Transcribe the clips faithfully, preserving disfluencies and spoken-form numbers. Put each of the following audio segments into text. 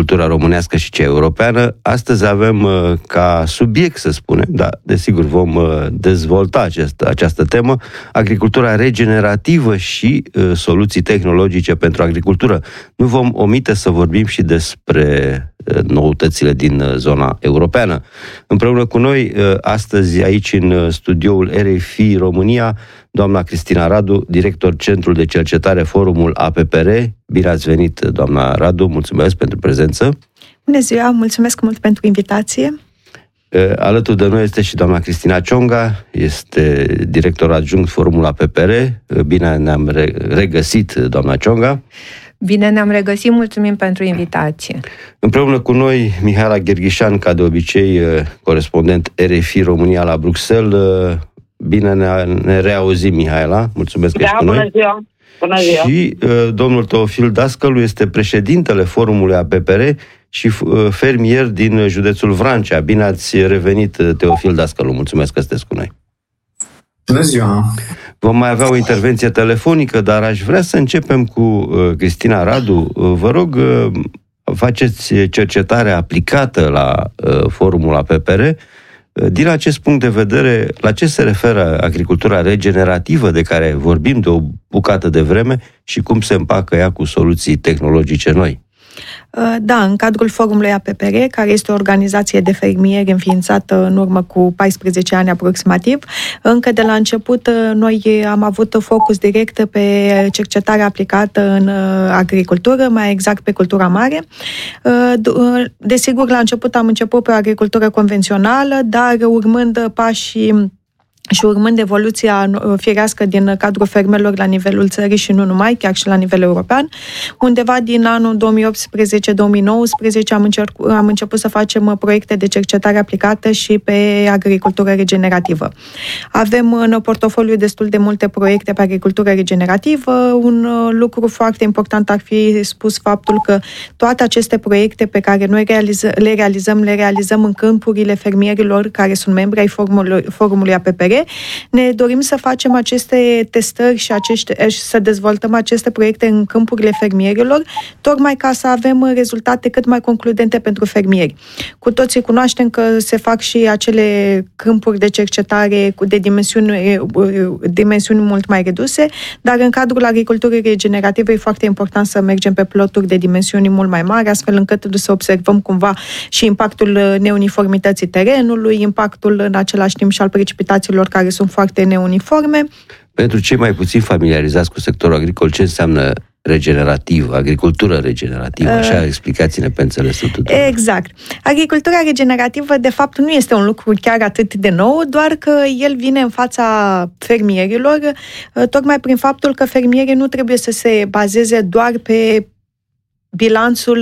agricultura românească și cea europeană. Astăzi avem ca subiect, să spunem, dar desigur vom dezvolta acest, această temă, agricultura regenerativă și uh, soluții tehnologice pentru agricultură. Nu vom omite să vorbim și despre uh, noutățile din uh, zona europeană. Împreună cu noi, uh, astăzi aici în studioul R F I România, doamna Cristina Radu, director Centrul de Cercetare Forumul A P P R. Bine ați venit, doamna Radu, mulțumesc pentru prezență. Bună ziua, mulțumesc mult pentru invitație. Alături de noi este și doamna Cristina Cionga, este director adjunct Forumul A P P R. Bine ne-am regăsit, doamna Cionga. Bine ne-am regăsit, mulțumim pentru invitație. Împreună cu noi, Mihaela Gherghișan, ca de obicei, corespondent R F I România la Bruxelles. Bine ne, ne reauzim, Mihaela. Mulțumesc că da, ești cu bună noi. Ziua. Bună ziua. Și uh, domnul Teofil Dascălu este președintele Forumului A P P R și uh, fermier din județul Vrancea. Bine ați revenit, Teofil Dascălu. Mulțumesc că sunteți cu noi. Bună ziua. Vom mai avea o intervenție telefonică, dar aș vrea să începem cu uh, Cristina Radu. Uh, vă rog, uh, faceți cercetare aplicată la uh, Forumul A P P R. Din acest punct de vedere, la ce se referă agricultura regenerativă de care vorbim de o bucată de vreme și cum se împacă ea cu soluții tehnologice noi? Da, în cadrul Forumului A P P R, care este o organizație de fermieri înființată în urmă cu paisprezece ani aproximativ, încă de la început noi am avut focus direct pe cercetarea aplicată în agricultură, mai exact pe cultura mare. Desigur, la început am început pe o agricultură convențională, dar urmând pașii și urmând evoluția firească din cadrul fermelor la nivelul țării și nu numai, chiar și la nivel european, undeva din anul două mii optsprezece două mii nouăsprezece am, încerc, am început să facem proiecte de cercetare aplicată și pe agricultură regenerativă. Avem în portofoliu destul de multe proiecte pe agricultură regenerativă. Un lucru foarte important ar fi spus faptul că toate aceste proiecte pe care noi realiză, le realizăm, le realizăm în câmpurile fermierilor care sunt membri ai forumului, forumului A P P R. Ne dorim să facem aceste testări și acește, să dezvoltăm aceste proiecte în câmpurile fermierilor, tocmai ca să avem rezultate cât mai concludente pentru fermieri. Cu toții cunoaștem că se fac și acele câmpuri de cercetare de dimensiuni, dimensiuni mult mai reduse, dar în cadrul agriculturii regenerative e foarte important să mergem pe ploturi de dimensiuni mult mai mari, astfel încât să observăm cumva și impactul neuniformității terenului, impactul în același timp și al precipitațiilor care sunt foarte neuniforme. Pentru cei mai puțin familiarizați cu sectorul agricol, ce înseamnă regenerativ, agricultură regenerativă? Așa, explicați-ne pe înțelesul tuturor. Exact. Agricultura regenerativă, de fapt, nu este un lucru chiar atât de nou, doar că el vine în fața fermierilor, tocmai prin faptul că fermierii nu trebuie să se bazeze doar pe bilanțul,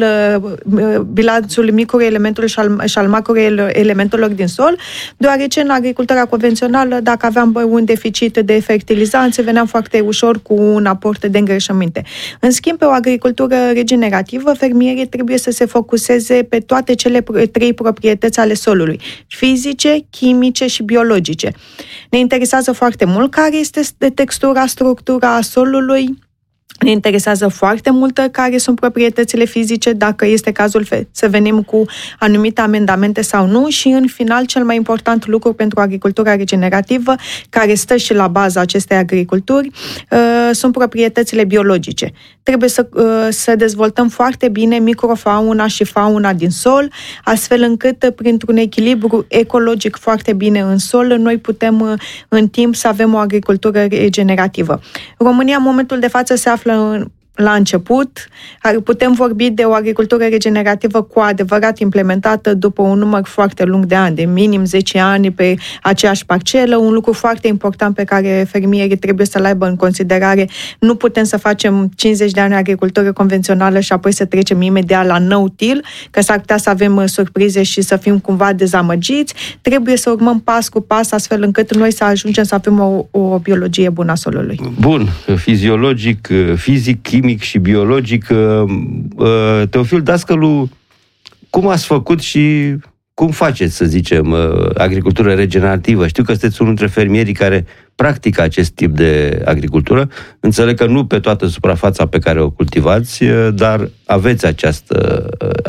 bilanțul microelementului și al, și al macroelementelor din sol, deoarece în agricultura convențională, dacă aveam un deficit de fertilizanți, veneam foarte ușor cu un aport de îngrășăminte. În schimb, pe o agricultură regenerativă, fermierii trebuie să se focuseze pe toate cele trei proprietăți ale solului, fizice, chimice și biologice. Ne interesează foarte mult care este textura, structura solului. Ne interesează foarte mult care sunt proprietățile fizice, dacă este cazul să venim cu anumite amendamente sau nu și, în final, cel mai important lucru pentru agricultura regenerativă, care stă și la baza acestei agriculturi, sunt proprietățile biologice. Trebuie să, să dezvoltăm foarte bine microfauna și fauna din sol, astfel încât, printr-un echilibru ecologic foarte bine în sol, noi putem, în timp, să avem o agricultură regenerativă. România, în momentul de față, se află la început, putem vorbi de o agricultură regenerativă cu adevărat implementată după un număr foarte lung de ani, de minim zece ani pe aceeași parcelă, un lucru foarte important pe care fermierii trebuie să-l aibă în considerare. Nu putem să facem cincizeci de ani agricultură convențională și apoi să trecem imediat la no-till, că s-ar putea să avem surprize și să fim cumva dezamăgiți. Trebuie să urmăm pas cu pas, astfel încât noi să ajungem să avem o, o biologie bună a solului. Bun, fiziologic, fizic, chimic și biologic. Teofil Dascălu, cum ați făcut și cum faceți, să zicem, agricultură regenerativă? Știu că sunteți unul dintre fermierii care practică acest tip de agricultură. Înțeleg că nu pe toată suprafața pe care o cultivați, dar aveți această